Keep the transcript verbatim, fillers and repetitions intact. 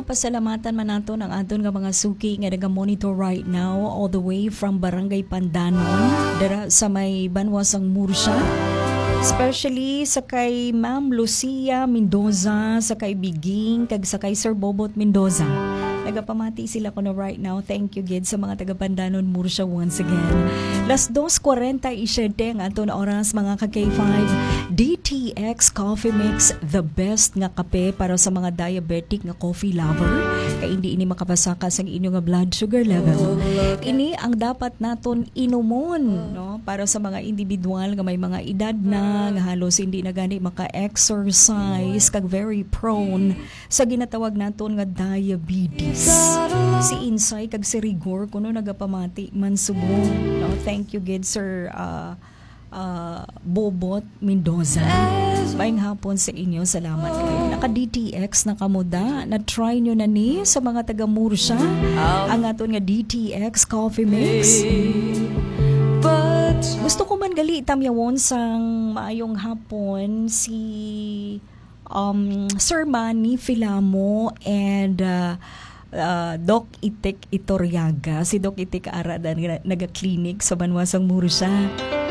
pasalamatan man nato ng aton nga mga suki nga naga-monitor right now all the way from Barangay Pandanon dara sa may Banwasang Murcia. Especially sa kay Ma'am Lucia Mendoza, sa kay Biging, kag sa kay Sir Bobot Mendoza. Nagapamati sila ko na right now. Thank you, Gid, sa mga taga-Pandanon Murcia once again. Las dos cuarenta y siete ang ato na oras, mga ka-K five. D T X Coffee Mix, the best nga kape para sa mga diabetic nga coffee lover. Kaya hindi ini makapasaka sa inyong nga blood sugar level. Ini ang dapat naton inumon, no? Para sa mga individual nga may mga edad na, nga halos hindi na gani maka-exercise, kag very prone sa ginatawag naton nga diabetes. Si Insay kag si Rigor kuno nagapamati man subo, no? Thank you, Gid, Sir uh, uh, Bobot Mendoza. Maayong hapon sa inyo, salamat kayo. Naka-D T X na kamuda, na-try nyo na ni sa mga taga-Murcia ang aton nga D T X Coffee Mix. Gusto ko man gali itamyawon sang maayong hapon si um, Sir Manny Filamo and uh, uh, Doc Itik Itoriaga. Si Doc Itik ara na naga-clinic sa Banwasang Murcia.